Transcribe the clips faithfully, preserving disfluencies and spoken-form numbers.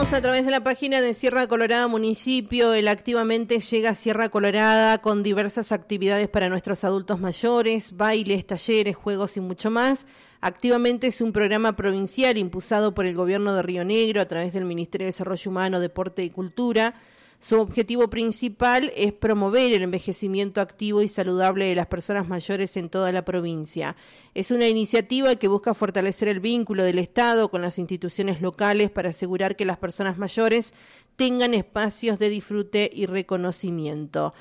Contamos a través de la página de Sierra Colorada Municipio. El Activamente llega a Sierra Colorada con diversas actividades para nuestros adultos mayores, bailes, talleres, juegos y mucho más. Activamente es un programa provincial impulsado por el gobierno de Río Negro a través del Ministerio de Desarrollo Humano, Deporte y Cultura. Su objetivo principal es promover el envejecimiento activo y saludable de las personas mayores en toda la provincia. Es una iniciativa que busca fortalecer el vínculo del Estado con las instituciones locales para asegurar que las personas mayores tengan espacios de disfrute y reconocimiento.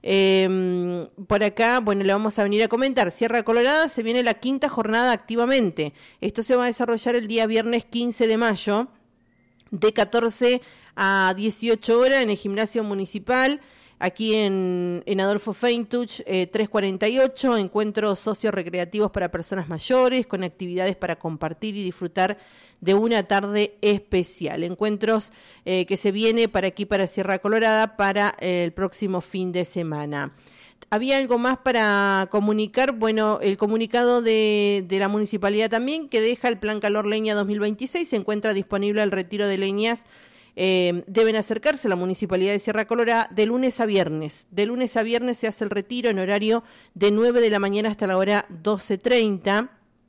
Eh, por acá, bueno, le vamos a venir a comentar. Sierra Colorada se viene la quinta jornada Activamente. Esto se va a desarrollar el día viernes quince de mayo de catorce a dieciocho horas en el gimnasio municipal, aquí en, en Adolfo Feintuch, eh, trescientos cuarenta y ocho, encuentros sociorecreativos para personas mayores, con actividades para compartir y disfrutar de una tarde especial. Encuentros eh, que se viene para aquí, para Sierra Colorada, para eh, el próximo fin de semana. ¿Había algo más para comunicar? Bueno, el comunicado de, de la municipalidad también, que deja el Plan Calor Leña dos mil veintiséis, se encuentra disponible el retiro de leñas. Eh, deben acercarse a la Municipalidad de Sierra Colorada de lunes a viernes. De lunes a viernes se hace el retiro en horario de nueve de la mañana hasta la hora doce treinta.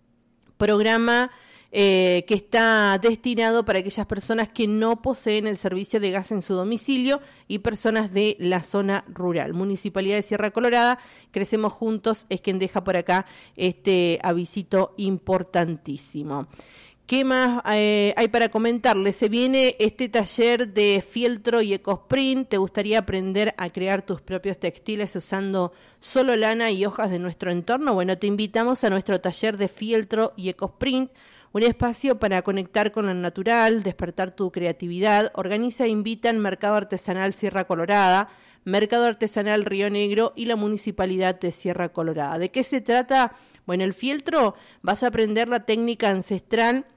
Programa eh, que está destinado para aquellas personas que no poseen el servicio de gas en su domicilio y personas de la zona rural. Municipalidad de Sierra Colorada, Crecemos Juntos es quien deja por acá este avisito importantísimo. ¿Qué más eh, hay para comentarles? Se viene este taller de fieltro y EcoSprint. ¿Te gustaría aprender a crear tus propios textiles usando solo lana y hojas de nuestro entorno? Bueno, te invitamos a nuestro taller de fieltro y EcoSprint, un espacio para conectar con lo natural, despertar tu creatividad. Organiza e invita al Mercado Artesanal Sierra Colorada, Mercado Artesanal Río Negro y la Municipalidad de Sierra Colorada. ¿De qué se trata? Bueno, el fieltro, vas a aprender la técnica ancestral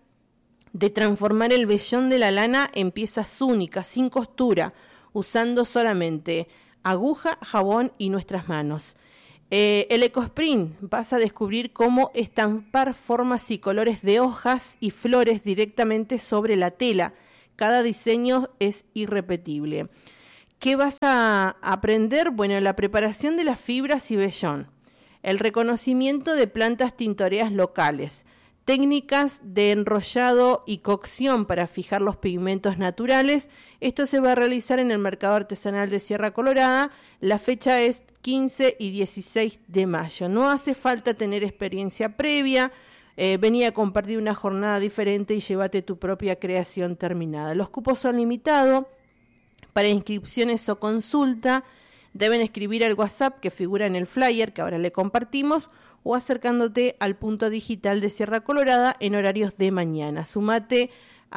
de transformar el vellón de la lana en piezas únicas, sin costura, usando solamente aguja, jabón y nuestras manos. Eh, el EcoSprint, vas a descubrir cómo estampar formas y colores de hojas y flores directamente sobre la tela. Cada diseño es irrepetible. ¿Qué vas a aprender? Bueno, la preparación de las fibras y vellón, el reconocimiento de plantas tintoreas locales, técnicas de enrollado y cocción para fijar los pigmentos naturales. Esto se va a realizar en el Mercado Artesanal de Sierra Colorada. La fecha es quince y dieciséis de mayo. No hace falta tener experiencia previa. Eh, vení a compartir una jornada diferente y llévate tu propia creación terminada. Los cupos son limitados. Para inscripciones o consulta, deben escribir al WhatsApp que figura en el flyer que ahora le compartimos, o acercándote al punto digital de Sierra Colorada en horarios de mañana. Sumate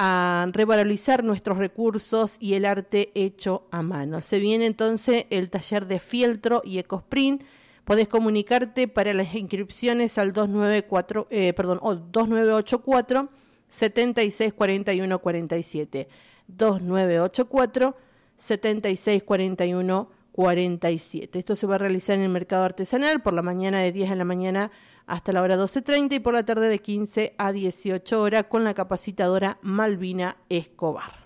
a revalorizar nuestros recursos y el arte hecho a mano. Se viene entonces el taller de fieltro y EcoSprint. Podés comunicarte para las inscripciones al dos nueve cuatro, eh, perdón, oh, dos nueve ocho cuatro, siete seis cuatro uno cuatro siete. dos nueve ocho cuatro, siete seis cuatro uno cuarenta y siete. Esto se va a realizar en el Mercado Artesanal por la mañana de diez de la mañana hasta la hora doce treinta y por la tarde de quince a dieciocho horas con la capacitadora Malvina Escobar.